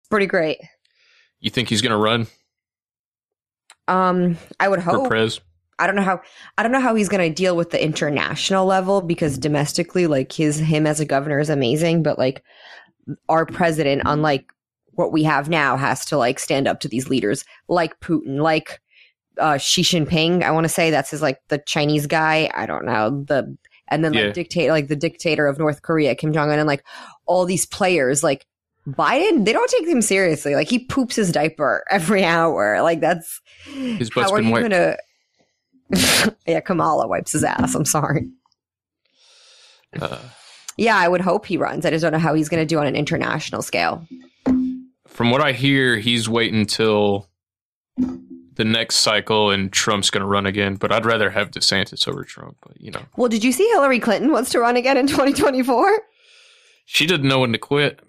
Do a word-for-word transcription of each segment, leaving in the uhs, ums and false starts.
pretty great. You think he's going to run? Um, I would hope. For Prez? I don't know how. I don't know how he's going to deal with the international level because domestically, like his him as a governor is amazing, but like our president, unlike what we have now, has to like stand up to these leaders like Putin, like uh, Xi Jinping. I want to say that's his like the Chinese guy. I don't know the and then like Yeah. dictate like the dictator of North Korea, Kim Jong Un, and like all these players like. Biden, they don't take him seriously. Like he poops his diaper every hour. Like that's His butt's how are been you wiped. gonna? Yeah, Kamala wipes his ass. I'm sorry. Uh, Yeah, I would hope he runs. I just don't know how he's going to do on an international scale. from what I hear, he's waiting until the next cycle and Trump's going to run again. But I'd rather have DeSantis over Trump. But, you know, Well, did you see Hillary Clinton wants to run again in twenty twenty-four? she didn't know when to quit.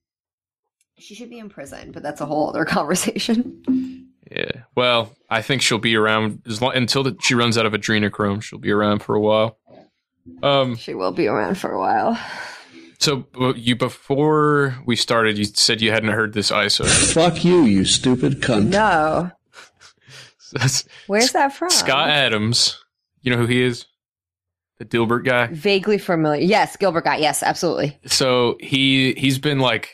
She should be in prison, but that's a whole other conversation. Yeah. Well, I think she'll be around as long until the, she runs out of adrenochrome. She'll be around for a while. Um. She will be around for a while. So uh, you before we started, you said you hadn't heard this I S O. Fuck you, you stupid cunt. No. That's Where's that from? Scott Adams. You know who he is? The Dilbert guy. Vaguely familiar. Yes, Gilbert guy. Yes, absolutely. So he he's been like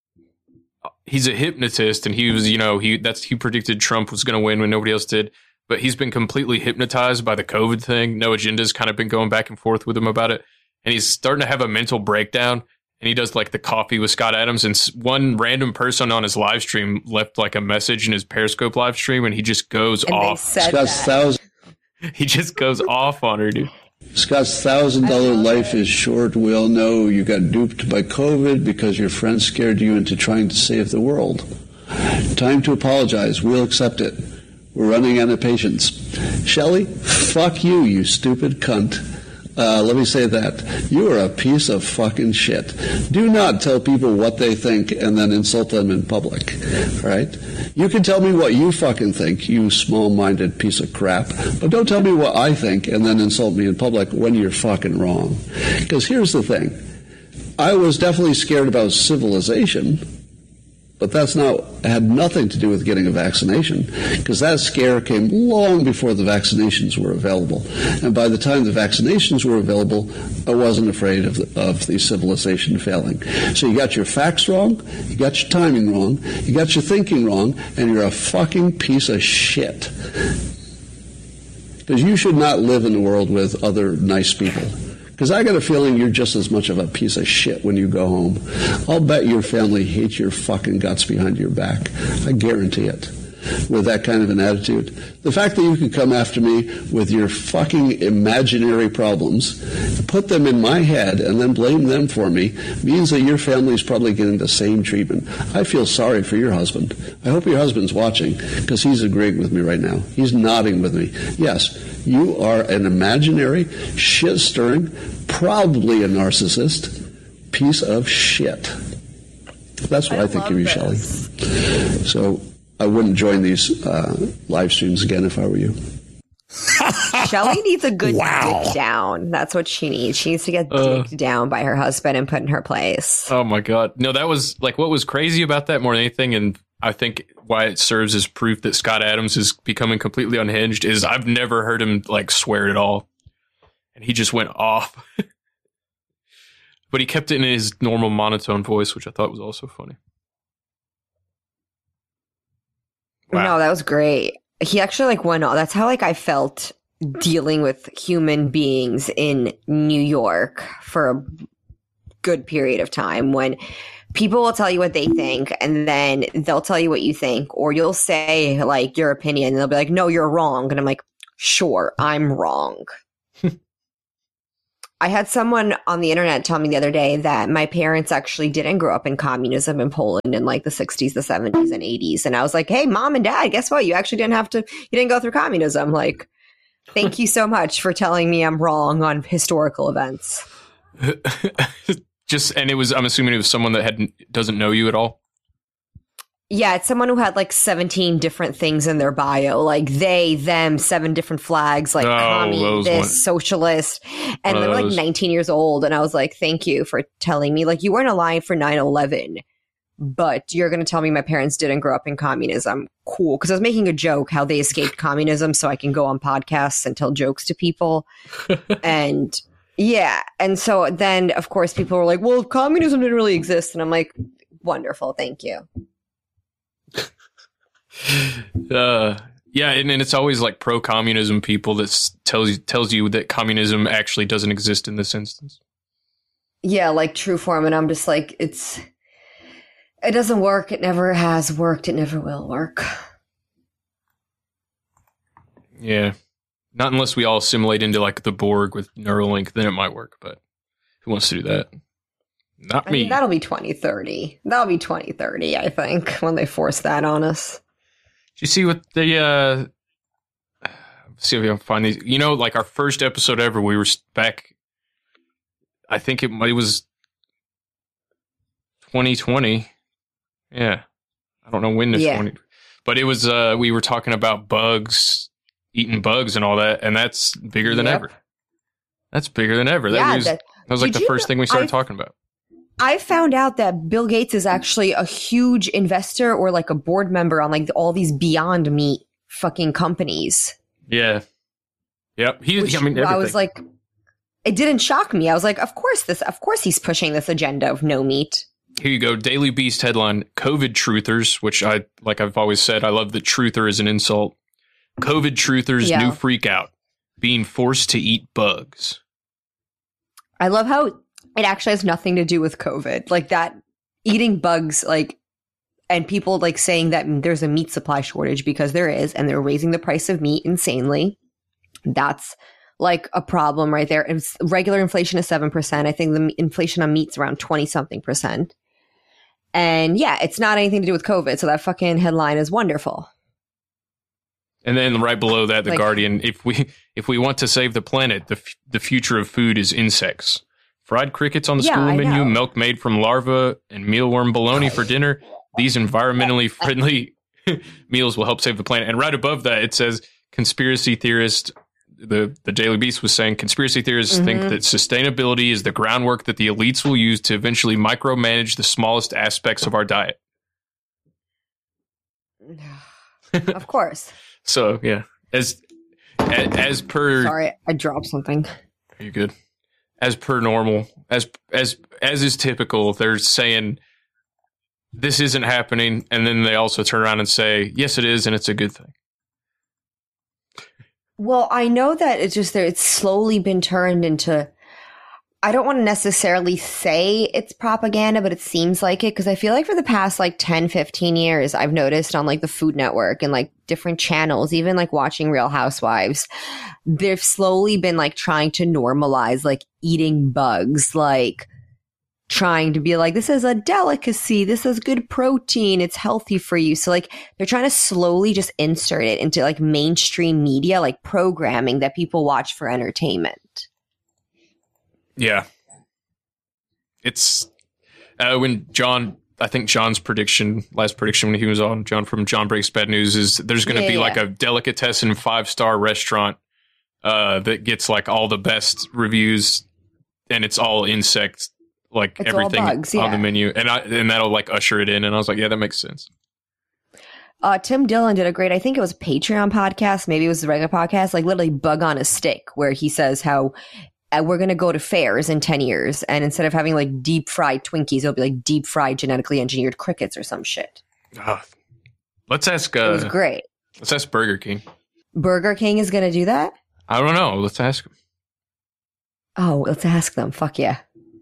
he's a hypnotist, and he was, you know, he that's he predicted Trump was going to win when nobody else did. But he's been completely hypnotized by the COVID thing. No Agenda's kind of been going back and forth with him about it, and he's starting to have a mental breakdown. And he does like the coffee with Scott Adams, and s- one random person on his live stream left like a message in his Periscope live stream, and he just goes And they off. said Scott's that. thousand He just goes off on her, dude. Scott's thousand dollar life is short. We all know you got duped by COVID because your friends scared you into trying to save the world. Time to apologize. We'll accept it. We're running out of patience. Shelley, fuck you, you stupid cunt. Uh, let me say that. You are a piece of fucking shit. Do not tell people what they think and then insult them in public. All right? You can tell me what you fucking think, you small-minded piece of crap, but don't tell me what I think and then insult me in public when you're fucking wrong. Because here's the thing. I was definitely scared about civilization, but that's not had nothing to do with getting a vaccination, because that scare came long before the vaccinations were available. And by the time the vaccinations were available, I wasn't afraid of the, of the civilization failing. So you got your facts wrong, you got your timing wrong, you got your thinking wrong, and you're a fucking piece of shit. Because you should not live in a world with other nice people. Because I got a feeling you're just as much of a piece of shit when you go home. I'll bet your family hates your fucking guts behind your back. I guarantee it. With that kind of an attitude. The fact that you can come after me with your fucking imaginary problems, put them in my head, and then blame them for me means that your family's probably getting the same treatment. I feel sorry for your husband. I hope your husband's watching, because he's agreeing with me right now. He's nodding with me. Yes, you are an imaginary, shit-stirring, probably a narcissist, piece of shit. That's what I, I think of you, Shelley. So I wouldn't join these uh, live streams again if I were you. Shelley needs a good Wow. dick down. That's what she needs. She needs to get Uh. dicked down by her husband and put in her place. Oh my God. No, that was like what was crazy about that more than anything. And I think why it serves as proof that Scott Adams is becoming completely unhinged is I've never heard him like swear at all. And he just went off. But he kept it in his normal monotone voice, which I thought was also funny. Wow. No, that was great. He actually like went on. That's how like I felt dealing with human beings in New York for a good period of time, when people will tell you what they think and then they'll tell you what you think, or you'll say like your opinion and they'll be like, no, you're wrong. And I'm like, sure, I'm wrong. I had someone on the internet tell me the other day that my parents actually didn't grow up in communism in Poland in like the sixties, the seventies, and eighties. And I was like, hey, mom and dad, guess what? You actually didn't have to, you didn't go through communism. Like, thank you so much for telling me I'm wrong on historical events. Just, and it was, I'm assuming it was someone that had doesn't know you at all. Yeah, it's someone who had like seventeen different things in their bio, like they, them, seven different flags, like Oh, commie, those this, ones. socialist. And One they of were like those. nineteen years old. And I was like, thank you for telling me. Like, you weren't alive for nine eleven. but you're going to tell me my parents didn't grow up in communism. Cool. Because I was making a joke how they escaped communism so I can go on podcasts and tell jokes to people. And yeah. And so then, of course, people were like, well, communism didn't really exist. And I'm like, wonderful. Thank you. uh, yeah. And, and it's always like pro-communism people that s- tells you, tells you that communism actually doesn't exist in this instance. Yeah. Like true form. And I'm just like, it's, it doesn't work. It never has worked. It never will work. Yeah. Not unless we all assimilate into like the Borg with Neuralink, then it might work. But who wants to do that? Not I me. mean, that'll be twenty thirty. That'll be twenty thirty, I think, when they force that on us. Did you see what the, uh, see if we can find these, you know, like our first episode ever, we were back, I think it, it was twenty twenty. Yeah. I don't know when this Yeah. one, but it was, uh, we were talking about bugs, eating bugs and all that. And that's bigger than Yep. ever. That's bigger than ever. That Yeah, was, that- that was like Did the you first know- thing we started I- talking about. I found out that Bill Gates is actually a huge investor or like a board member on like all these Beyond Meat fucking companies. Yeah. Yep. He, Which I mean, everything. I was like, it didn't shock me. I was like, of course this, of course he's pushing this agenda of no meat. Here you go. Daily Beast headline, COVID truthers, which I, like I've always said, I love that truther is an insult. COVID truthers, Yeah. new freak out, being forced to eat bugs. I love how it actually has nothing to do with COVID. Like that eating bugs, like, and people like saying that there's a meat supply shortage because there is, and they're raising the price of meat insanely. That's like a problem right there. And regular inflation is seven percent. I think the inflation on meat's around twenty something percent. And yeah, it's not anything to do with COVID. So that fucking headline is wonderful. And then right below that, the Like- Guardian, if we if we want to save the planet, the f- the future of food is insects. Fried crickets on the Yeah, school I menu, know. milk made from larvae, and mealworm bologna for dinner. These environmentally friendly meals will help save the planet. And right above that, it says conspiracy theorist. The the Daily Beast was saying conspiracy theorists think Mhm. that sustainability is the groundwork that the elites will use to eventually micromanage the smallest aspects of our diet. Of course. So yeah, as as, as per Sorry, I dropped something. Are you good? As per normal, as as as is typical, they're saying this isn't happening, and then they also turn around and say, yes, it is, and it's a good thing. Well, I know that it's just there. It's slowly been turned into. I don't want to necessarily say it's propaganda, but it seems like it because I feel like for the past like ten, fifteen years, I've noticed on like the Food Network and like different channels, even like watching Real Housewives, they've slowly been like trying to normalize like eating bugs, like trying to be like, this is a delicacy. This is good protein. It's healthy for you. So like they're trying to slowly just insert it into like mainstream media, like programming that people watch for entertainment. Yeah. It's uh, when John, I think John's prediction, last prediction when he was on, John from John Breaks Bad News, is there's going to Yeah, be yeah. like a delicatessen five star restaurant uh, that gets like all the best reviews, and it's all insects, like It's all everything bugs, on the yeah. menu, and I and that'll like usher it in. And I was like, yeah, that makes sense. Uh, Tim Dillon did a great, I think it was a Patreon podcast, maybe it was a regular podcast, like literally Bug on a Stick, where he says how uh, we're going to go to fairs in ten years, and instead of having like deep fried Twinkies, it'll be like deep fried genetically engineered crickets or some shit. Ah, let's ask. It was Uh, great. let's ask Burger King. Burger King is going to do that? I don't know. Let's ask him. Oh, let's ask them. Fuck yeah.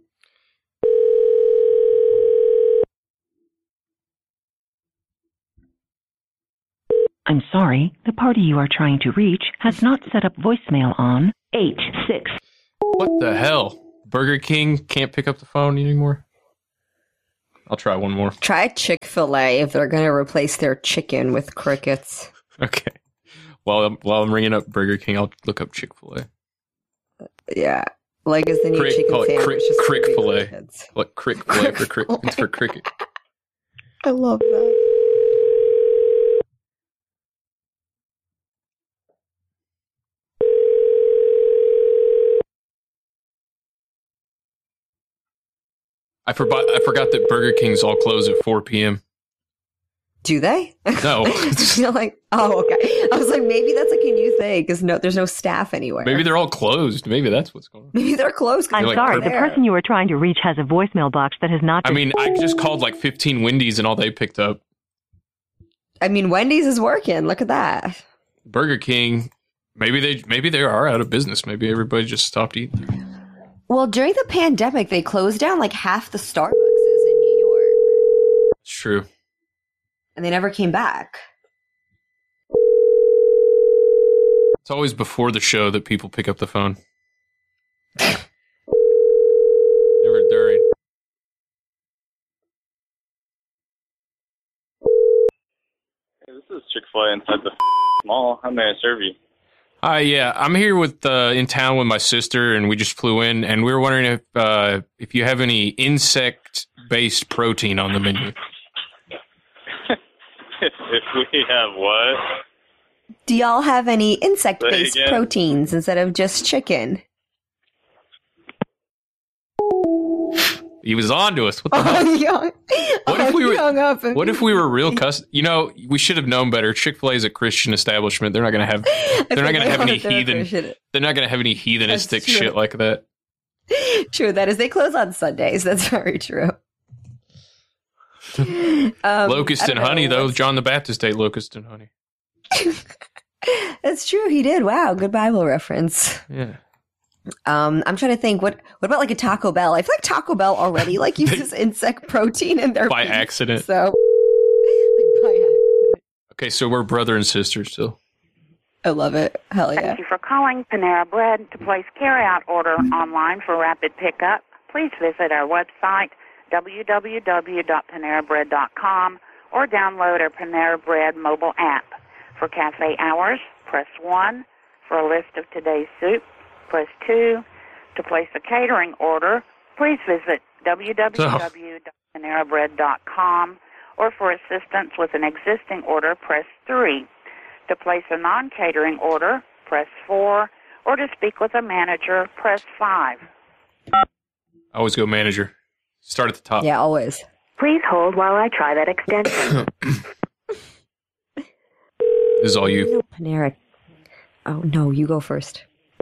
I'm sorry, the party you are trying to reach has not set up voicemail on H six. What the hell? Burger King can't pick up the phone anymore? I'll try one more. Try Chick-fil-A if they're going to replace their chicken with crickets. Okay. While I'm, while I'm ringing up Burger King, I'll look up Chick-fil-A. Yeah. Like is the new Crick- chicken call it sandwich. crick- just for Crick-fil-A. big kids. What Crick-fil-A for crick? It's for cricket. I love that. I forgot. I forgot that Burger King's all close at four p.m. Do they? No. I feel like, oh, okay. I was like, maybe that's like a new thing because no, there's no staff anywhere. Maybe they're all closed. Maybe that's what's going on. Maybe they're closed. I'm like sorry, per- the person you are trying to reach has a voicemail box that has not I been... mean, I just called like fifteen Wendy's and all they picked up. I mean, Wendy's is working. Look at that. Burger King, maybe they maybe they are out of business. Maybe everybody just stopped eating. Well, during the pandemic, they closed down like half the Starbuckses in New York. It's true. And they never came back. It's always before the show that people pick up the phone. Never during. Hey, this is Chick-fil-A inside the mall. How may I serve you? Uh, yeah, I'm here with uh, in town with my sister, and we just flew in, and we were wondering if uh, if you have any insect-based protein on the menu. If we have what? Do y'all have any insect-based Say again? proteins instead of just chicken? He was on to us. What the hell? Oh, he hung, What oh, if we he were? hung up and- What if we were real cus? You know, we should have known better. Chick-fil-A is a Christian establishment. They're not gonna have. They're not gonna have any heathen. They're not gonna have any heathenistic That's true. shit like that. True, that is. They close on Sundays. That's very true. Um, Locust I and don't honey, know though. what's- John the Baptist ate locust and honey. That's true. He did. Wow, good Bible reference. Yeah. Um, I'm trying to think. What What about like a Taco Bell? I feel like Taco Bell already like uses insect protein in their By beef, accident. So, like, by accident. Okay, so we're brother and sister still. I love it. Hell yeah. Thank you for calling Panera Bread. To place carryout order online for rapid pickup, please visit our website, w w w dot panera bread dot com, or download our Panera Bread mobile app. For cafe hours, press one. For a list of today's soup, press two. To place a catering order, please visit w w w dot panera bread dot com, or for assistance with an existing order, press three. To place a non-catering order, press four, or to speak with a manager, press five. I always go manager. Start at the top. Yeah, always. Please hold while I try that extension. This is all you. No, Panera. Oh no, you go first.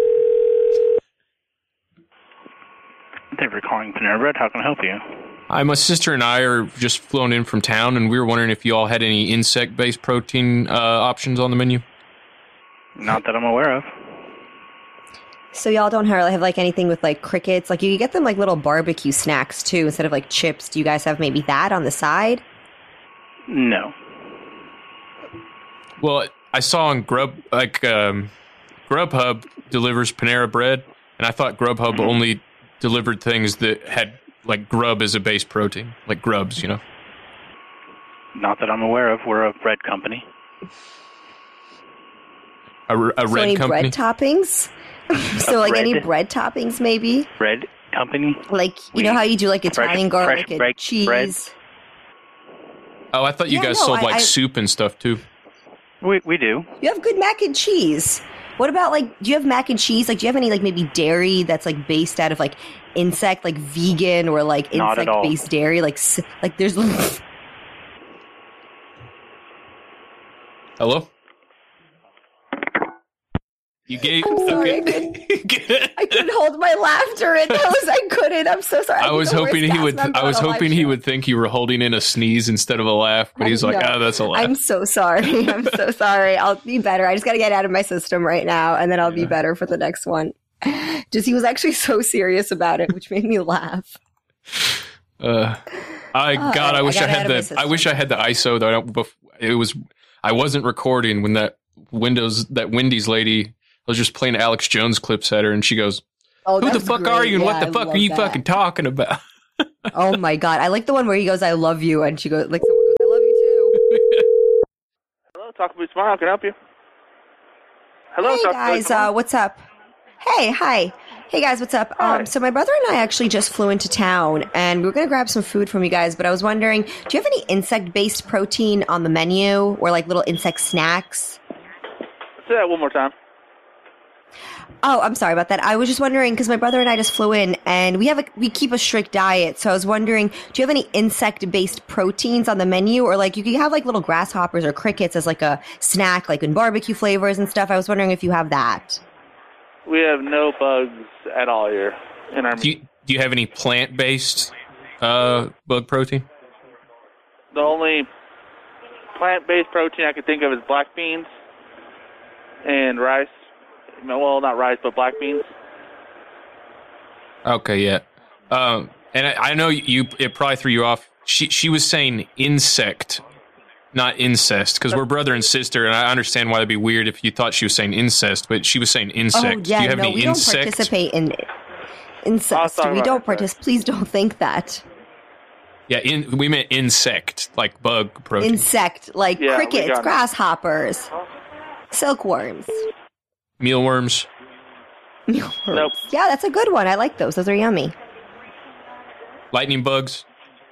Thank you for calling Panera Bread. How can I help you? Hi, my sister and I are just flown in from town, and we were wondering if you all had any insect-based protein uh, options on the menu. Not that I'm aware of. So y'all don't really have like anything with like crickets? Like you can get them like little barbecue snacks too instead of like chips. Do you guys have maybe that on the side? No. Well, I saw on Grub, like, um, Grubhub delivers Panera Bread, and I thought Grubhub only delivered things that had, like, grub as a base protein. Like grubs, you know? Not that I'm aware of. We're a bread company. A, r- a So red any company? bread toppings? so like any bread? bread toppings maybe? Bread company? Like you We- know how you do like fresh- Italian garlic fresh and bread- cheese? bread. Oh, I thought you Yeah, guys no, sold, I- like, I- soup and stuff, too. We we do. You have good mac and cheese. What about like do you have mac and cheese? Like do you have any like maybe dairy that's like based out of like insect like vegan or like Not at insect all. based dairy like s- like there's Hello? You gave... I'm sorry, okay. I couldn't hold my laughter in. That was I couldn't. I'm so sorry. I was think the hoping worst he would. cast member I was on a live hoping he show. would think you were holding in a sneeze instead of a laugh, but he's like, No. "Ah, that's a laugh." I'm so sorry. I'm so sorry. I'll be better. I just got to get out of my system right now, and then I'll be better for the next one. Just he was actually so serious about it, which made me laugh. Uh, I Oh, God, I- I wish I I, got it out had of my the. I system. wish I had the I S O though. I don't, bef- it was. I wasn't recording when that Windows that Wendy's lady. I was just playing Alex Jones clips at her, and she goes, Oh, "Who the that's fuck great. are you? And Yeah, what the I fuck love are you that. fucking talking about?" Oh my god, I like the one where he goes, "I love you," and she goes, like someone goes, "I love you too." Hello, Taco Booth Smile. How can I help you? Hello, Hey Taco guys, Booth Smile. uh, what's up? Hey, hi. Hey guys, what's up? Hi. Um, so my brother and I actually just flew into town, and we were gonna grab some food from you guys. But I was wondering, do you have any insect-based protein on the menu, or like little insect snacks? Say that one more time. Oh, I'm sorry about that. I was just wondering because my brother and I just flew in, and we have a we keep a strict diet. So I was wondering, do you have any insect-based proteins on the menu, or like you can have like little grasshoppers or crickets as like a snack, like in barbecue flavors and stuff? I was wondering if you have that. We have no bugs at all here in our. Do you, do you have any plant-based uh, bug protein? The only plant-based protein I can think of is black beans and rice. Well, not rice, but black beans. Okay, yeah. Um, and I, I know you. It probably threw you off. She she was saying insect, not incest, because we're brother and sister, and I understand why that'd be weird if you thought she was saying incest, but she was saying insect. Oh, yeah, do you have no, any we insect? don't participate in incest. Oh, we don't participate. Please don't think that. Yeah, in, we meant insect, like bug protein. Insect, like Yeah, we crickets, got it. grasshoppers, silkworms. Mealworms. Mealworms. Nope. Yeah, that's a good one. I like those. Those are yummy. Lightning bugs.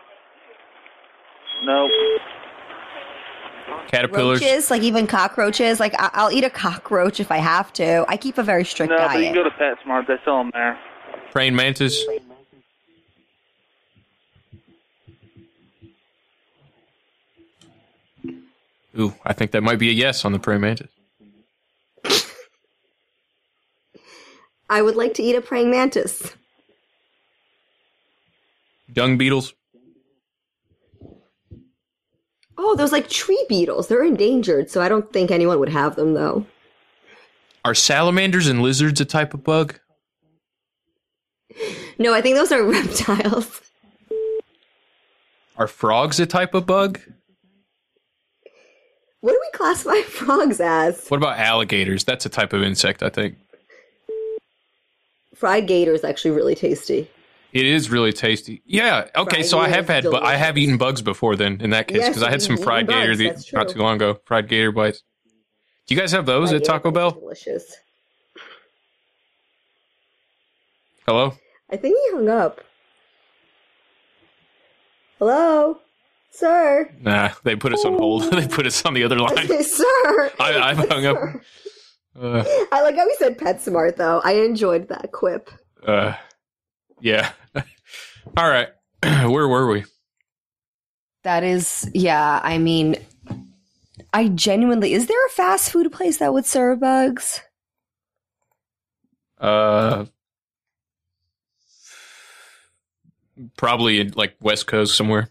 Nope. Caterpillars. Roaches, like even cockroaches. Like I- I'll eat a cockroach if I have to. I keep a very strict No, but you diet. can go to PetSmart. They sell them there. Praying mantis. Ooh, I think that might be a yes on the praying mantis. I would like to eat a praying mantis. Dung beetles. Oh, those like tree beetles. They're endangered, so I don't think anyone would have them though. Are salamanders and lizards a type of bug? No, I think those are reptiles. Are frogs a type of bug? What do we classify frogs as? What about alligators? That's a type of insect, I think. Fried gator is actually really tasty. It is really tasty. Yeah. Okay. Fried So I gator have is had, but I have delicious. eaten bugs before. Then in that case, Yes, because I had you've some eaten fried gator bugs, the, that's not true. too long ago. Fried gator bites. Do you guys have those Fried at Taco gator is Bell? Delicious. Hello. I think he hung up. Hello? Sir? Nah, they put us on hold. They put us on the other line. Sir? I, I've hung up. Uh, I like how he said PetSmart, though. I enjoyed that quip. uh, yeah. All right. Where were we? That is, yeah, I mean, I genuinely, is there a fast food place that would serve bugs? Uh, probably in like West Coast somewhere.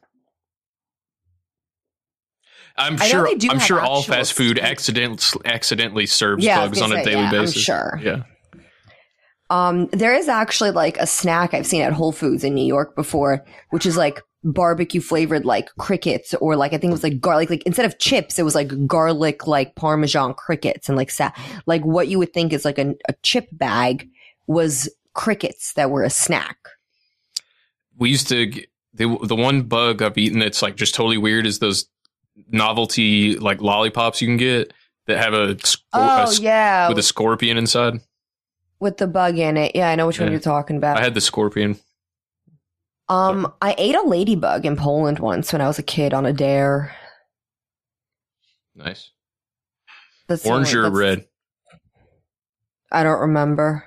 I'm I know sure. they do I'm have sure all actual fast food street- accident, accidentally serves Yeah, I was bugs gonna on a say, daily yeah, I'm basis. sure. Yeah. Um, there is actually like a snack I've seen at Whole Foods in New York before, which is like barbecue flavored like crickets, or like I think it was like garlic. Like instead of chips, it was like garlic like Parmesan crickets, and like sa- like what you would think is like a, a chip bag was crickets that were a snack. We used to get, the the one bug I've eaten that's like just totally weird is those novelty like lollipops you can get that have a, scor- a Oh sc- yeah, with a scorpion inside. with the bug in it. Yeah, I know which one Yeah. you're talking about. I had the scorpion. Um, I ate a ladybug in Poland once when I was a kid on a dare. Nice. That's the Orange only- or that's- red? I don't remember.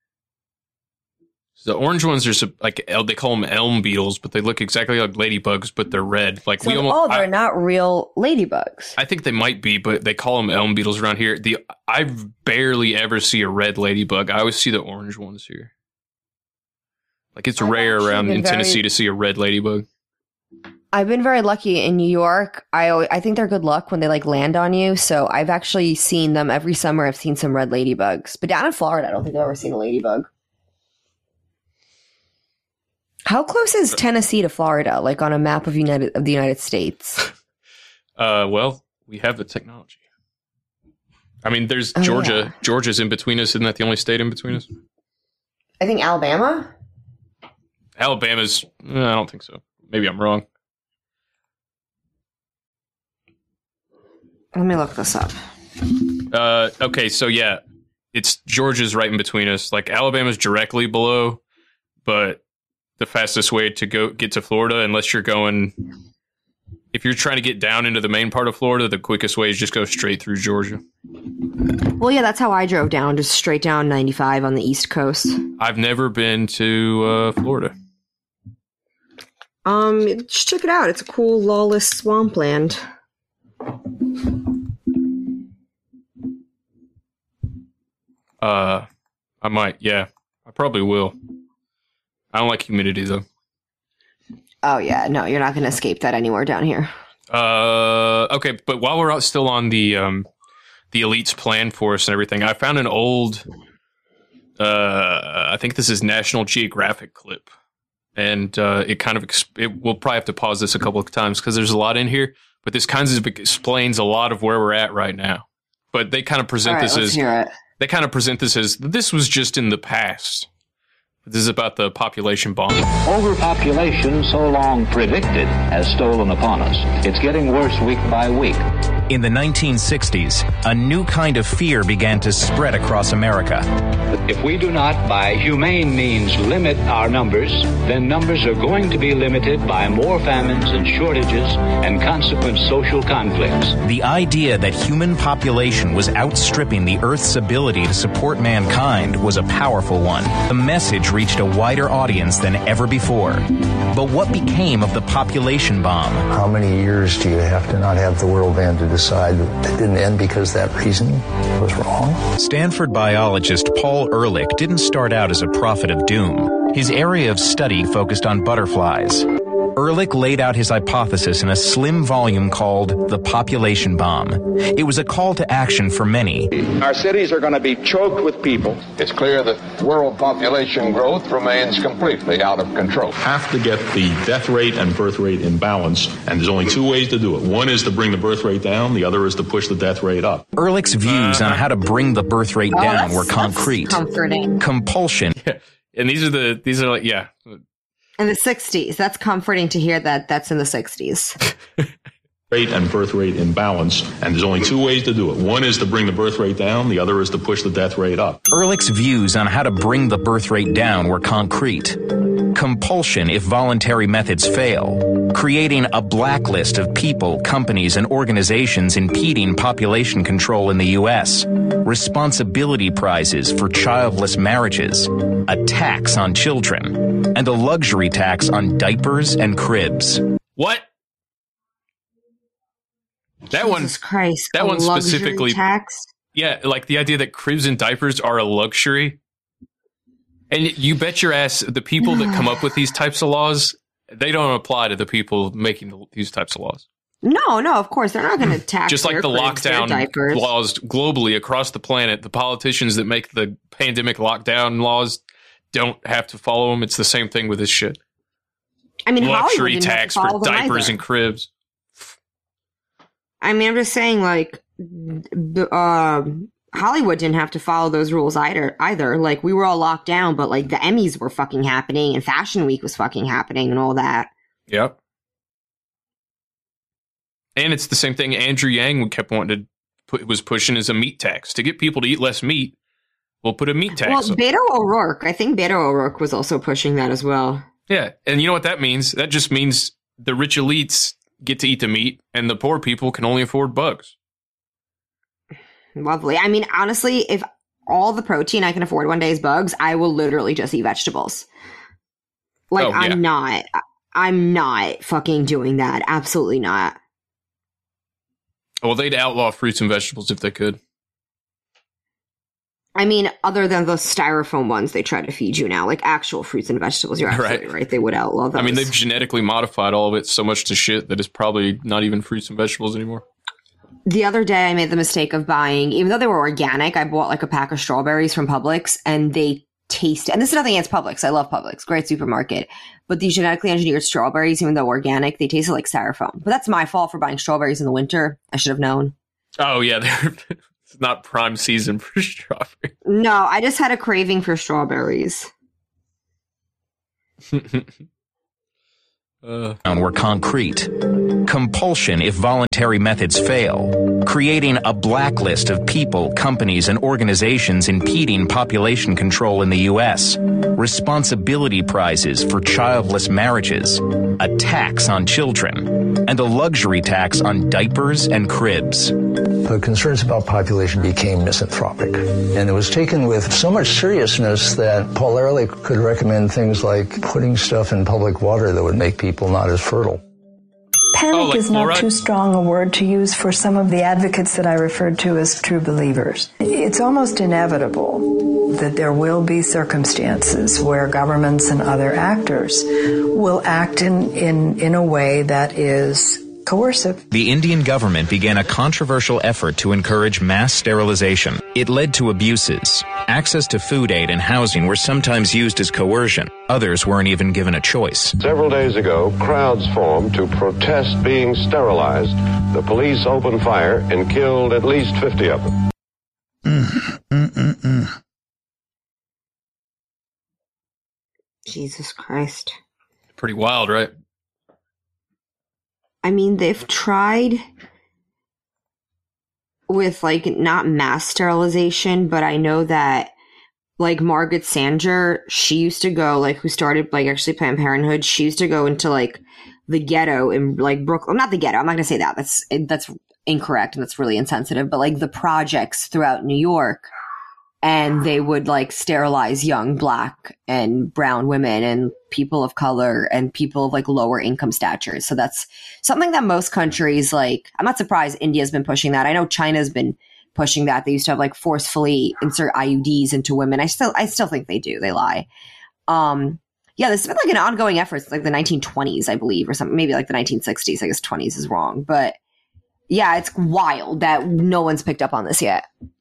The orange ones are sup- like el- they call them elm beetles, but they look exactly like ladybugs, but they're red. Like So, we almost. oh, they're I, not real ladybugs. I think they might be, but they call them elm beetles around here. The I barely ever see a red ladybug. I always see the orange ones here. Like it's I've rare actually around been in very- Tennessee to see a red ladybug. I've been very lucky in New York. I always, I think they're good luck when they like land on you. So I've actually seen them every summer. I've seen some red ladybugs, but down in Florida, I don't think I've ever seen a ladybug. How close is Tennessee to Florida? Like on a map of United of the United States? Uh, well, we have the technology. I mean, there's Oh, Georgia. yeah. Georgia's in between us. Isn't that the only state in between us? I think Alabama. Alabama's. eh, I don't think so. Maybe I'm wrong. Let me look this up. Uh, okay, so yeah, it's Georgia's right in between us. Like Alabama's directly below, but the fastest way to go get to Florida, unless you're going, if you're trying to get down into the main part of Florida, the quickest way is just go straight through Georgia. Well, yeah, that's how I drove down, just straight down ninety-five on the East Coast. I've never been to uh, Florida. Um, just check it out. It's a cool, lawless swampland. Uh, I might, yeah. I probably will. I don't like humidity, though. Oh, yeah. No, you're not going to escape that anywhere down here. Uh, okay, but while we're out still on the um, the elite's plan for us and everything, I found an old, uh, I think this is National Geographic clip. And uh, it kind of, exp- it, we'll probably have to pause this a couple of times because there's a lot in here. But this kind of explains a lot of where we're at right now. But they kind of present All right, this let's as, hear it. they kind of present this as, this was just in the past. This is about the population bomb. Overpopulation, so long predicted, has stolen upon us. It's getting worse week by week. In the nineteen sixties, a new kind of fear began to spread across America. If we do not, by humane means, limit our numbers, then numbers are going to be limited by more famines and shortages and consequent social conflicts. The idea that human population was outstripping the Earth's ability to support mankind was a powerful one. The message reached a wider audience than ever before. But what became of the population bomb? How many years do you have to not have the world end to decide that it didn't end because that reason was wrong? Stanford biologist Paul Ehrlich didn't start out as a prophet of doom. His area of study focused on butterflies. Ehrlich laid out his hypothesis in a slim volume called The Population Bomb. It was a call to action for many. Our cities are going to be choked with people. It's clear that world population growth remains completely out of control. Have to get the death rate and birth rate in balance, and there's only two ways to do it. One is to bring the birth rate down, the other is to push the death rate up. Ehrlich's views on how to bring the birth rate Oh, down that's- were concrete. that's comforting. Compulsion. Yeah. And these are the, these are like, yeah. In the sixties. That's comforting to hear that that's in the sixties. Rate and birth rate in balance, and there's only two ways to do it. One is to bring the birth rate down, the other is to push the death rate up. Ehrlich's views on how to bring the birth rate down were concrete. Compulsion if voluntary methods fail. Creating a blacklist of people, companies, and organizations impeding population control in the U S. Responsibility prizes for childless marriages. A tax on children. And a luxury tax on diapers and cribs. What? That one, Jesus Christ, that a one luxury specifically. tax? Yeah, like the idea that cribs and diapers are a luxury. And you bet your ass the people that come up with these types of laws, they don't apply to the people making these types of laws. No, no, of course. They're not going to tax Just like their the cribs, their lockdown diapers. laws globally across the planet, the politicians that make the pandemic lockdown laws don't have to follow them. It's the same thing with this shit. I mean, Hollywood luxury didn't have to tax for follow them diapers either. and cribs. I mean, I'm just saying, like, the, um, Hollywood didn't have to follow those rules either. Either, like, we were all locked down, but like the Emmys were fucking happening, and Fashion Week was fucking happening, and all that. Yep. And it's the same thing Andrew Yang kept wanting to put, was pushing as a meat tax to get people to eat less meat. We'll put a meat tax. Well, on. Beto O'Rourke, I think Beto O'Rourke was also pushing that as well. Yeah, and you know what that means? That just means the rich elites get to eat the meat, and the poor people can only afford bugs. Lovely. I mean, honestly, if all the protein I can afford one day is bugs, I will literally just eat vegetables. Like, Oh, yeah. I'm not, I'm not fucking doing that. Absolutely not. Well, they'd outlaw fruits and vegetables if they could. I mean, other than the styrofoam ones they try to feed you now, like actual fruits and vegetables, you're absolutely Right. right. They would outlaw those. I mean, they've genetically modified all of it so much to shit that it's probably not even fruits and vegetables anymore. The other day, I made the mistake of buying, even though they were organic, I bought like a pack of strawberries from Publix, and they taste, and this is nothing against Publix. I love Publix, great supermarket. But these genetically engineered strawberries, even though organic, they tasted like styrofoam. But that's my fault for buying strawberries in the winter. I should have known. Oh, yeah, they're, it's not prime season for strawberry. No, I just had a craving for strawberries. Uh. were concrete. Compulsion if voluntary methods fail. Creating a blacklist of people, companies, and organizations impeding population control in the U S. Responsibility prizes for childless marriages. A tax on children. And a luxury tax on diapers and cribs. The concerns about population became misanthropic. And it was taken with so much seriousness that Paul Ehrlich could recommend things like putting stuff in public water that would make people not as fertile. Panic oh, like is not fluoride? too strong a word to use for some of the advocates that I referred to as true believers. It's almost inevitable that there will be circumstances where governments and other actors will act in, in, in a way that is coercive. The Indian government began a controversial effort to encourage mass sterilization. It led to abuses. Access to food aid and housing were sometimes used as coercion. Others weren't even given a choice. Several days ago, crowds formed to protest being sterilized. The police opened fire and killed at least fifty of them. Mm, mm, mm, mm. Jesus Christ. Pretty wild, right? I mean, they've tried with, like, not mass sterilization, but I know that, like, Margaret Sanger, she used to go, like, who started, like, actually Planned Parenthood, she used to go into, like, the ghetto in, like, Brooklyn. Not the ghetto, I'm not going to say that. That's, that's incorrect and that's really insensitive, but, like, the projects throughout New York. And they would, like, sterilize young black and brown women and people of color and people of, like, lower income statures. So that's something that most countries, like, I'm not surprised India's been pushing that. I know China's been pushing that. They used to have, like, forcefully insert I U Ds into women. I still, I still think they do. They lie. Um, yeah, this has been, like, an ongoing effort since, like, the nineteen twenties, I believe, or something. Maybe, like, the nineteen sixties. I guess twenties is wrong. But, yeah, it's wild that no one's picked up on this yet.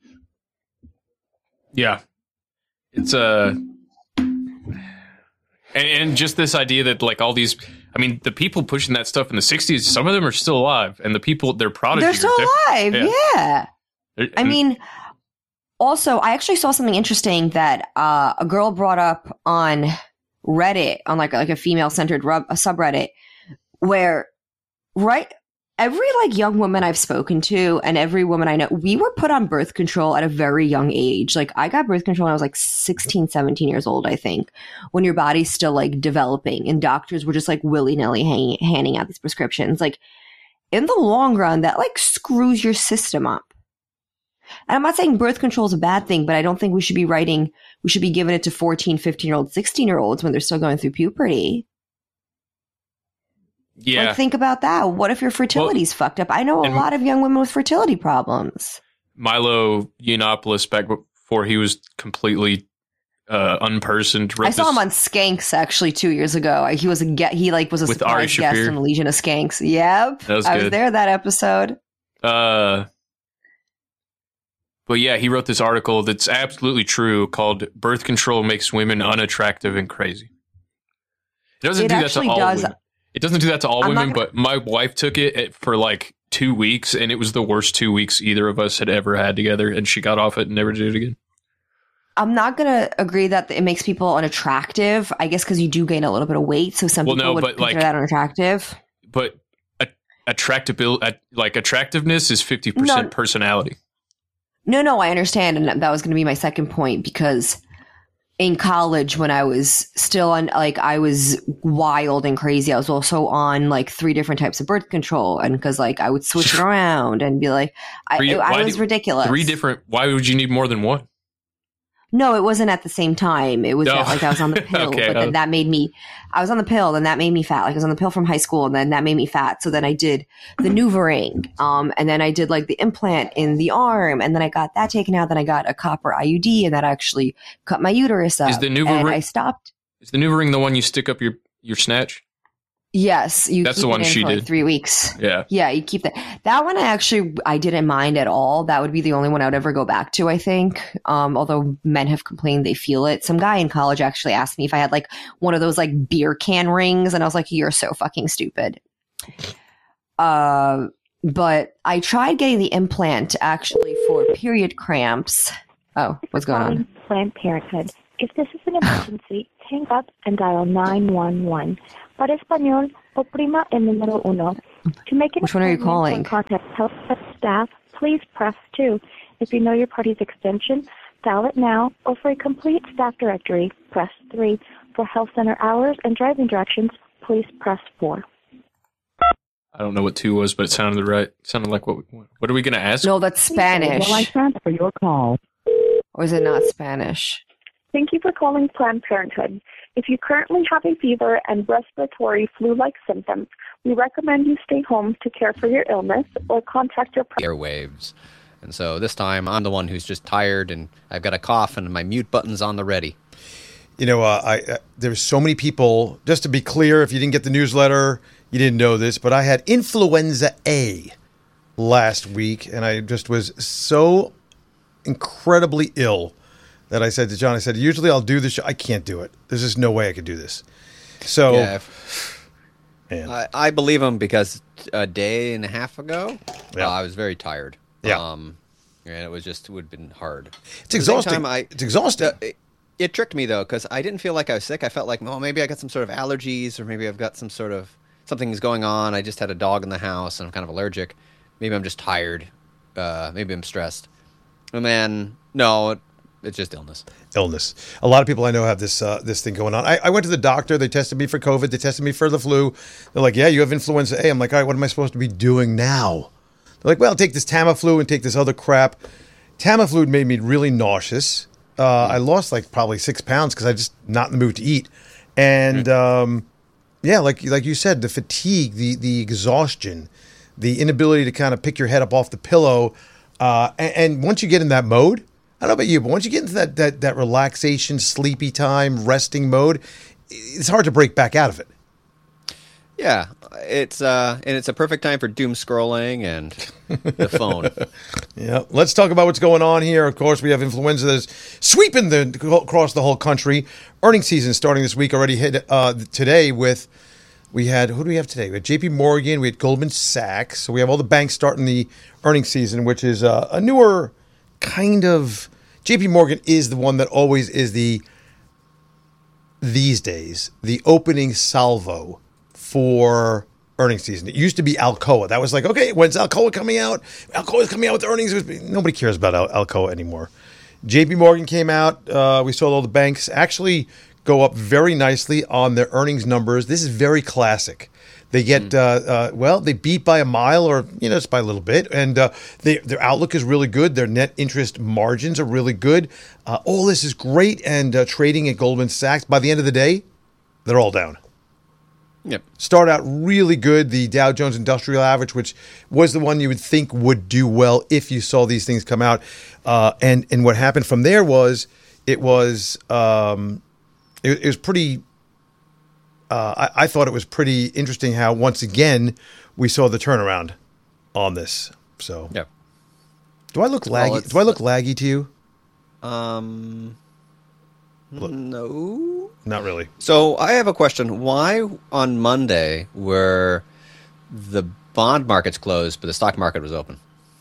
Yeah. It's uh and, and just this idea that, like, all these, I mean, the people pushing that stuff in the sixties, some of them are still alive, and the people, their prodigy, they're still alive. Yeah. yeah. And, I mean, also, I actually saw something interesting that uh, a girl brought up on Reddit, on like like a female centered rub, a subreddit, where right. Every, like, young woman I've spoken to and every woman I know, we were put on birth control at a very young age. Like, I got birth control when I was, like, sixteen, seventeen years old, I think, when your body's still, like, developing. And doctors were just, like, willy-nilly hang- handing out these prescriptions. Like, in the long run, that, like, screws your system up. And I'm not saying birth control is a bad thing, but I don't think we should be writing, we should be giving it to fourteen, fifteen-year-olds, sixteen-year-olds when they're still going through puberty. Yeah. Like, think about that. What if your fertility's well, fucked up? I know a lot of young women with fertility problems. Milo Yiannopoulos, back before he was completely uh, unpersoned. I saw this, him on Skanks actually two years ago. He was a get. He like was a surprise guest in the Legion of Skanks. Yep, that was I good. was there that episode. Uh, but yeah, he wrote this article that's absolutely true called "Birth Control Makes Women Unattractive and Crazy." It doesn't it do that to all does. women. It doesn't do that to all I'm women, gonna- but my wife took it for like two weeks, and it was the worst two weeks either of us had ever had together, and she got off it and never did it again. I'm not going to agree that it makes people unattractive, I guess, because you do gain a little bit of weight, so some well, people no, would but, consider like, that unattractive. But a- attractability, like attractiveness is fifty percent No. personality. No, no, I understand, and that was going to be my second point, because in college, when I was still on, like, I was wild and crazy. I was also on, like, three different types of birth control. And because, like, I would switch it around and be like, I, Three- I why was do- ridiculous. Three different. Why would you need more than one? No, it wasn't at the same time. It was No. that, like, I was on the pill, Okay, but then uh, that made me, I was on the pill, and that made me fat. Like, I was on the pill from high school, and then that made me fat. So then I did the NuvaRing, um, and then I did, like, the implant in the arm, and then I got that taken out. Then I got a copper I U D, and that actually cut my uterus up. Is the NuvaRing? And I stopped. Is the NuvaRing the one you stick up your your snatch? Yes, you That's keep the one it in she for like did. three weeks. Yeah. Yeah, you keep that. That one I actually I didn't mind at all. That would be the only one I would ever go back to, I think. Um, although men have complained they feel it. Some guy in college actually asked me if I had like one of those like beer can rings, and I was like, "You're so fucking stupid." Uh, but I tried getting the implant actually for period cramps. Oh, what's going on? Planned Parenthood. If this is an emergency, hang up and dial nine one one. Para español, oprima el número uno. To make an Which one are you appointment calling? or contact health staff, please press two. If you know your party's extension, dial it now, or for a complete staff directory, press three. For health center hours and driving directions, please press four. I don't know what two was, but it sounded right. It sounded like what? We, what are we going to ask? No, that's Spanish. While I transfer your call. Or is it not Spanish? Thank you for calling Planned Parenthood. If you currently have a fever and respiratory flu-like symptoms, we recommend you stay home to care for your illness or contact your... Airwaves. And so this time I'm the one who's just tired and I've got a cough and my mute button's on the ready. You know, uh, I uh, there's so many people, just to be clear, if you didn't get the newsletter, you didn't know this, but I had influenza A last week, and I just was so incredibly ill that I said to John, I said, usually I'll do this show. I can't do it. There's just no way I could do this. So, yeah, I, I believe him because a day and a half ago, yeah. uh, I was very tired. Yeah. Um, and it was just, it would have been hard. It's exhausting. I, it's exhausting. Uh, it, it tricked me, though, because I didn't feel like I was sick. I felt like, well, maybe I got some sort of allergies, or maybe I've got some sort of, something's going on. I just had a dog in the house, and I'm kind of allergic. Maybe I'm just tired. Uh, maybe I'm stressed. And then, no, it, it's just illness. Illness. A lot of people I know have this uh, this thing going on. I, I went to the doctor. They tested me for COVID. They tested me for the flu. They're like, yeah, you have influenza A. I'm like, all right, what am I supposed to be doing now? They're like, well, take this Tamiflu and take this other crap. Tamiflu made me really nauseous. Uh, I lost like probably six pounds because I just not in the mood to eat. And um, yeah, like like you said, the fatigue, the the exhaustion, the inability to kind of pick your head up off the pillow. Uh, and, and once you get in that mode, I don't know about you, but once you get into that that that relaxation, sleepy time, resting mode, it's hard to break back out of it. Yeah, it's uh, and it's a perfect time for doom scrolling and the phone. Yeah, let's talk about what's going on here. Of course, we have influenza that's sweeping the across the whole country. Earnings season starting this week already hit uh, today with. We had, who do we have today? We had J P Morgan, we had Goldman Sachs. So we have all the banks starting the earnings season, which is uh, a newer kind of, J P Morgan is the one that always is the, these days, the opening salvo for earnings season. It used to be Alcoa. That was like, okay, when's Alcoa coming out? Alcoa's coming out with earnings. It was, nobody cares about Al- Alcoa anymore. J P Morgan came out. Uh, we saw all the banks actually go up very nicely on their earnings numbers. This is very classic. They get, mm. uh, uh, well, they beat by a mile or, you know, it's by a little bit. And uh, they, their outlook is really good. Their net interest margins are really good. Uh, all this is great. And uh, trading at Goldman Sachs, by the end of the day, they're all down. Yep. Start out really good. The Dow Jones Industrial Average, which was the one you would think would do well if you saw these things come out. Uh, and, and what happened from there was, it was... Um, It, it was pretty, uh, I, I thought it was pretty interesting how, once again, we saw the turnaround on this. So, yeah. Do I look laggy? Well, do I look laggy to you? Um, look, no. Not really. So I have a question. Why on Monday were the bond markets closed, but the stock market was open?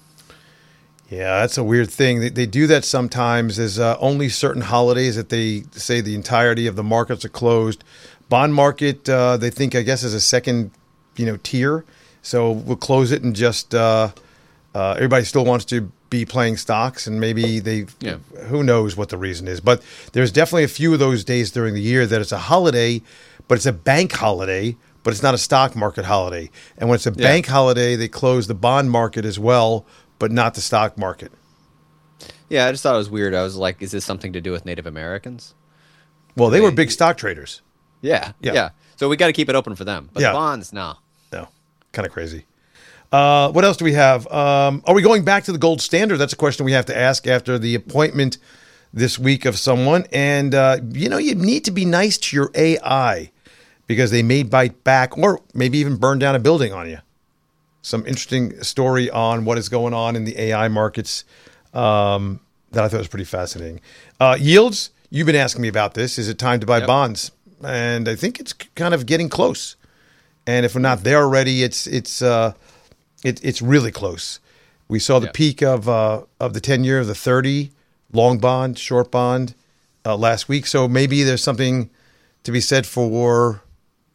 Yeah, that's a weird thing. They, they do that sometimes. There's uh, only certain holidays that they say the entirety of the markets are closed. Bond market, uh, they think, I guess, is a second, you know, tier. So we'll close it and just uh, uh, everybody still wants to be playing stocks, and maybe they, yeah. who knows what the reason is. But there's definitely a few of those days during the year that it's a holiday, but it's a bank holiday, but it's not a stock market holiday. And when it's a Yeah. bank holiday, they close the bond market as well, but not the stock market. Yeah, I just thought it was weird. I was like, is this something to do with Native Americans? Well, they, they were big stock traders. Yeah, yeah. yeah. So we got to keep it open for them. But yeah. the bonds, no. No, kind of crazy. Uh, what else do we have? Um, are we going back to the gold standard? That's a question we have to ask after the appointment this week of someone. And, uh, you know, you need to be nice to your A I because they may bite back or maybe even burn down a building on you. Some interesting story on what is going on in the A I markets um, that I thought was pretty fascinating. Uh, yields, you've been asking me about this. Is it time to buy yep. bonds? And I think it's kind of getting close. And if we're not there already, it's it's uh, it, it's really close. We saw the yep. peak of uh, of the ten-year, of the thirty, long bond, short bond uh, last week. So maybe there's something to be said for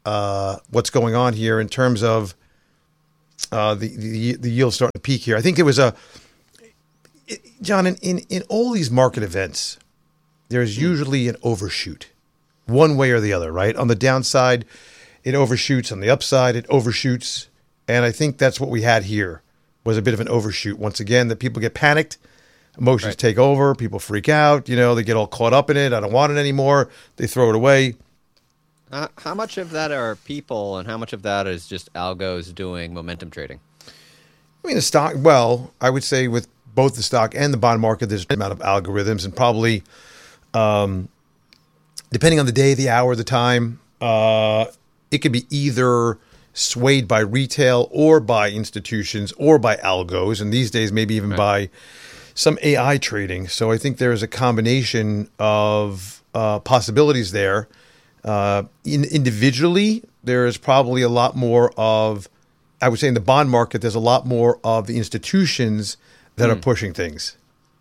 uh, what's going on here in terms of uh, the, the the yield starting to peak here. I think there was a John in, in in all these market events, there's usually an overshoot, one way or the other. Right, on the downside, it overshoots. On the upside, it overshoots. And I think that's what we had here, was a bit of an overshoot. Once again, that people get panicked, emotions Right. take over, people freak out, you know, they get all caught up in it. I don't want it anymore. They throw it away. Uh, how much of that are people, and how much of that is just algos doing momentum trading? I mean, the stock, well, I would say with both the stock and the bond market, there's an amount of algorithms, and probably, um, depending on the day, the hour, the time, uh, it could be either swayed by retail or by institutions or by algos, and these days maybe even right. by some A I trading. So I think there is a combination of uh, possibilities there. Uh, in, individually, there is probably a lot more of, I would say in the bond market, there's a lot more of the institutions that mm. are pushing things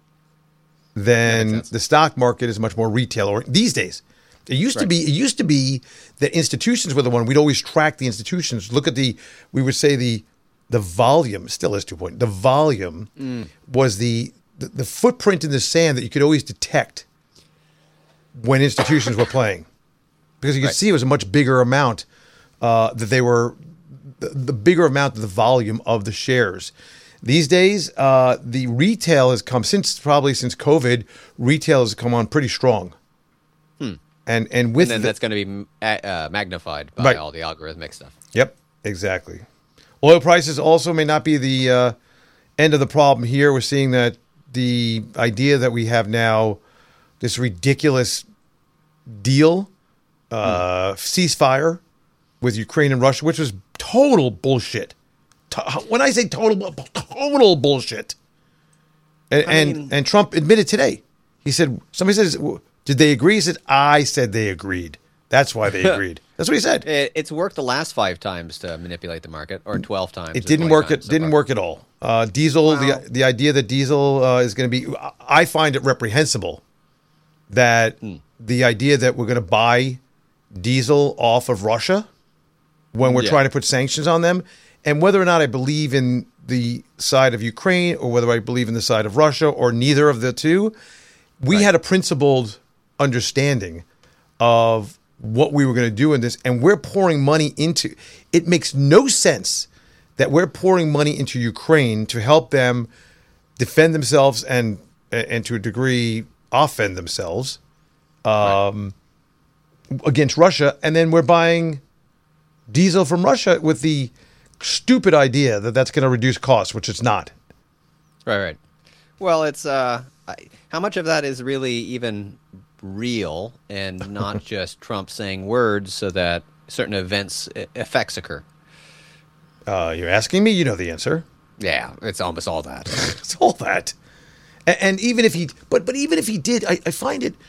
than the stock market is much more retail or these days. It used right. to be. It used to be that institutions were the one. We'd always track the institutions. Look at the. We would say the, the volume still is two point. The volume mm. was the, the the footprint in the sand that you could always detect when institutions were playing, because you could right. see it was a much bigger amount uh, that they were the, the bigger amount of the volume of the shares. These days, uh, the retail has come since probably since COVID. Retail has come on pretty strong. Hmm. And and with and then the, that's going to be uh, magnified by right. all the algorithmic stuff. Yep, exactly. Oil prices also may not be the uh, end of the problem here. We're seeing that the idea that we have now this ridiculous deal, uh, hmm. ceasefire with Ukraine and Russia, which was total bullshit. When I say total, total bullshit. And I mean, and, and Trump admitted today. He said, somebody says, did they agree? He said, I said they agreed. That's why they agreed. That's what he said. It, it's worked the last five times to manipulate the market, or twelve times. It didn't work. It so didn't far. work at all. Uh, diesel, wow. the the idea that diesel uh, is going to be, I find it reprehensible that hmm. the idea that we're going to buy diesel off of Russia when we're yeah. trying to put sanctions on them, and whether or not I believe in the side of Ukraine or whether I believe in the side of Russia or neither of the two, we right. had a principled understanding of what we were going to do in this, and we're pouring money into it. Makes no sense that we're pouring money into Ukraine to help them defend themselves and and to a degree offend themselves um, right. against Russia, and then we're buying diesel from Russia with the stupid idea that that's going to reduce costs, which it's not. Right, right. Well, it's uh, I, how much of that is really even real and not just Trump saying words so that certain events effects occur? Uh, you're asking me. You know the answer. Yeah, it's almost all that. It's all that. And, and even if he, but but even if he did, I, I find it.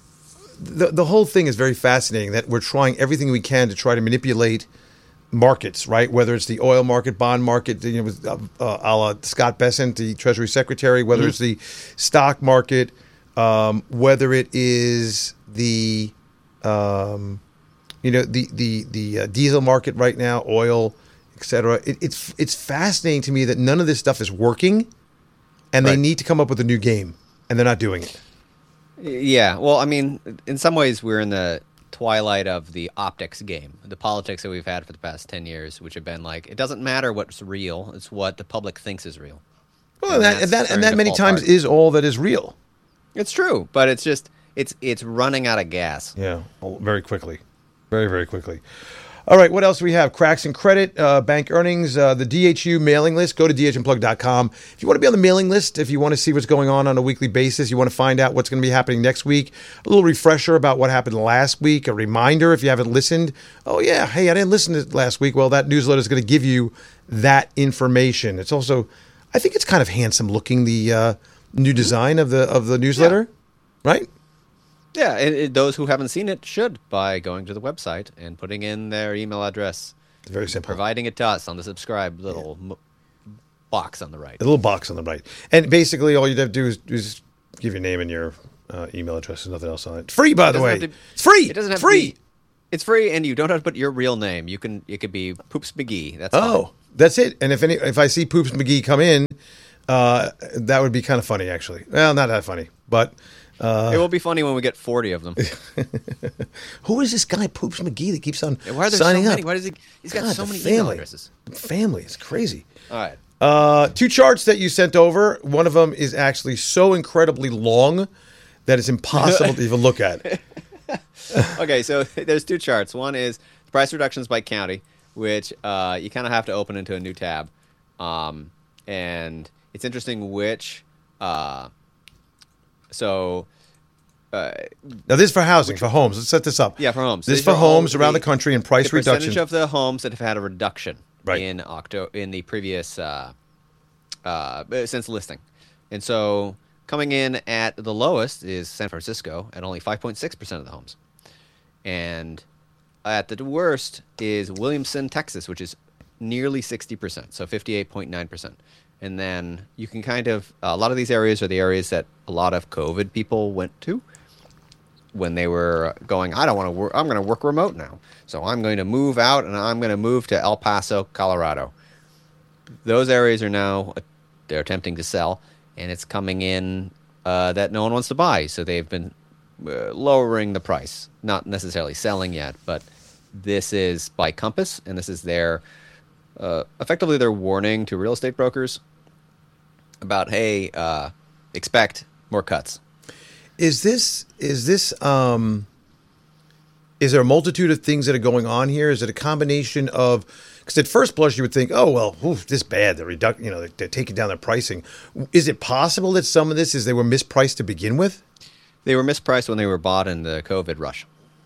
The the whole thing is very fascinating that we're trying everything we can to try to manipulate markets, right? Whether it's the oil market, bond market, you know, with uh, uh, a la Scott Bessent, the Treasury Secretary, whether mm-hmm. it's the stock market, um, whether it is the, um, you know, the the the uh, diesel market right now, oil, et cetera. It, it's it's fascinating to me that none of this stuff is working, and right. they need to come up with a new game, and they're not doing it. Yeah, well, I mean, in some ways, we're in the twilight of the optics game, the politics that we've had for the past ten years, which have been like, it doesn't matter what's real, it's what the public thinks is real. Well, and, and that and that, and that many times apart. is all that is real. It's true, but it's just, it's it's running out of gas. Yeah, well, very quickly. Very, very quickly. All right, what else do we have? Cracks in credit, uh, bank earnings, uh, the D H U mailing list. Go to D H unplugged dot com. If you want to be on the mailing list, if you want to see what's going on on a weekly basis, you want to find out what's going to be happening next week, a little refresher about what happened last week, a reminder if you haven't listened. Oh, yeah, hey, I didn't listen to it last week. Well, that newsletter is going to give you that information. It's also, I think it's kind of handsome looking, the uh, new design of the of the newsletter, yeah. right? Yeah, and, and those who haven't seen it should by going to the website and putting in their email address. It's very simple. Providing it to us on the subscribe little yeah. m- box on the right. A little box on the right. And basically all you'd have to do is, is give your name and your uh, email address. There's nothing else on it. Free, by the way. To, it's free. It doesn't have free. to be, It's free, and you don't have to put your real name. You can. It could be Poops McGee. That's Oh, fine. that's it. And if any, if I see Poops McGee come in, uh, that would be kind of funny, actually. Well, not that funny, but uh, It will be funny when we get forty of them. who is this guy, Poops McGee, that keeps on Why are there signing so up? many? Why does he? He's got God, so the many email family. addresses. Family, it's crazy. All right. Uh, two charts that you sent over. One of them is actually so incredibly long that it's impossible to even look at. Okay, so there's two charts. One is price reductions by county, which uh, you kind of have to open into a new tab. Um, and it's interesting which. Uh, so. Uh, Now, this is for housing, for homes. Let's set this up. Yeah, for homes. This is These for are all homes around the country and price the reduction. percentage of the homes that have had a reduction Right. in Octo in the previous uh, uh, since listing, and so coming in at the lowest is San Francisco at only five point six percent of the homes, and at the worst is Williamson, Texas, which is nearly sixty percent, so fifty-eight point nine percent. And then you can kind of a lot of these areas are the areas that a lot of COVID people went to when they were going, I don't want to work, I'm going to work remote now. So I'm going to move out and I'm going to move to El Paso, Colorado. Those areas are now, they're attempting to sell, and it's coming in uh, that no one wants to buy. So they've been uh, lowering the price, not necessarily selling yet, but this is by Compass, and this is their, uh, effectively their warning to real estate brokers about, hey, uh, expect more cuts. Is this is this um is there a multitude of things that are going on here? Is it a combination of, because at first blush you would think, oh well, oof, this bad, they're reduc- you know, they're, they're taking down their pricing. Is it possible that some of this is they were mispriced to begin with? They were mispriced when they were bought in the COVID rush.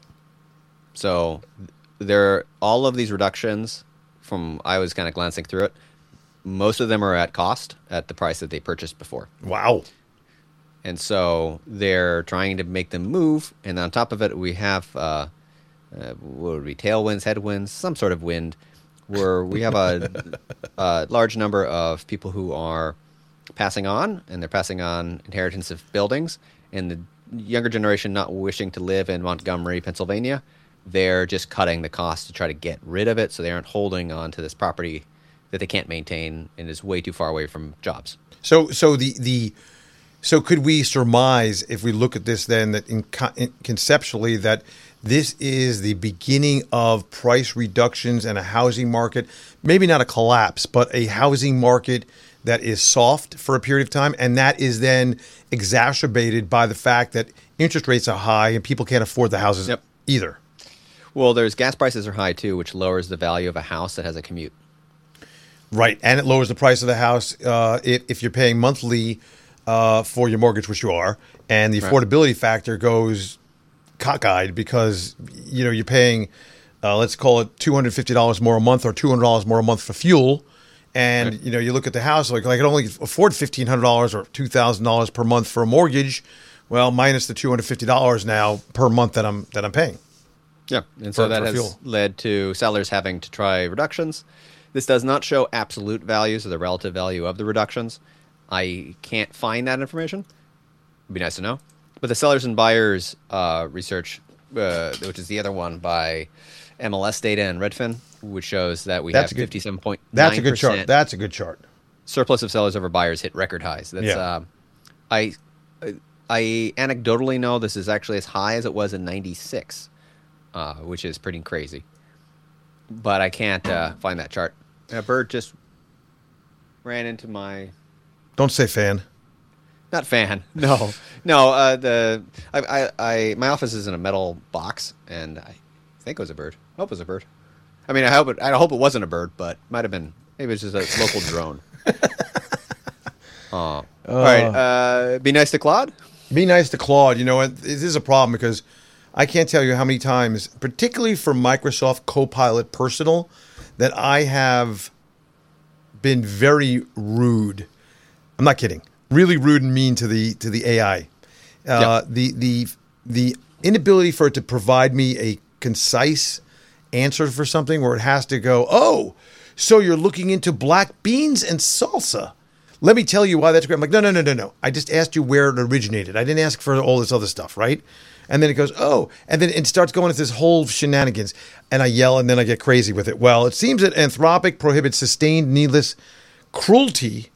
So there, all of these reductions, from I was kind of glancing through it, most of them are at cost at the price that they purchased before. Wow. And so they're trying to make them move. And on top of it, we have uh, uh, what would be tailwinds, headwinds, some sort of wind, where we have a, a large number of people who are passing on, and they're passing on inheritance of buildings. And the younger generation not wishing to live in Montgomery, Pennsylvania, they're just cutting the cost to try to get rid of it, so they aren't holding on to this property that they can't maintain and is way too far away from jobs. So so the the so could we surmise, if we look at this then, that in, in conceptually that this is the beginning of price reductions and a housing market, maybe not a collapse, but a housing market that is soft for a period of time, and that is then exacerbated by the fact that interest rates are high and people can't afford the houses Yep. either. Well, there's gas prices are high too, which lowers the value of a house that has a commute. Right, and it lowers the price of the house uh, if, if you're paying monthly uh, for your mortgage, which you are, and the Right. affordability factor goes cockeyed because you know you're paying, uh, let's call it two hundred fifty dollars more a month or two hundred dollars more a month for fuel, and right. you know you look at the house like, like I can only afford fifteen hundred dollars or two thousand dollars per month for a mortgage, well minus the two hundred fifty dollars now per month that I'm that I'm paying. Yeah, and so for, that for has fuel. led to sellers having to try reductions. This does not show absolute values or the relative value of the reductions. I can't find that information. It'd be nice to know. But the sellers and buyers uh, research, uh, which is the other one by M L S data and Redfin, which shows that we That's have a good- fifty-seven point nine percent. That's a good chart. That's a good chart. Surplus of sellers over buyers hit record highs. That's Yeah. uh, I I anecdotally know this is actually as high as it was in ninety-six, uh, which is pretty crazy. But I can't uh, find that chart. A bird just ran into my Don't say fan. not fan. No, no. Uh, the I, I I my office is in a metal box, and I think it was a bird. I hope it was a bird. I mean, I hope it. I hope it wasn't a bird, but might have been. Maybe it was just a local drone. Uh, all right. Uh, be nice to Claude. Be nice to Claude. You know, it, this is a problem because I can't tell you how many times, particularly for Microsoft Copilot Personal, that I have been very rude. I'm not kidding. Really rude and mean to the to the A I. Uh, Yep. The the the inability for it to provide me a concise answer for something where it has to go, oh, so you're looking into black beans and salsa. let me tell you why that's great. I'm like, no, no, no, no, no. I just asked you where it originated. I didn't ask for all this other stuff, right? And then it goes, oh, and then it starts going into this whole shenanigans. And I yell, and then I get crazy with it. Well, it seems that Anthropic prohibits sustained needless cruelty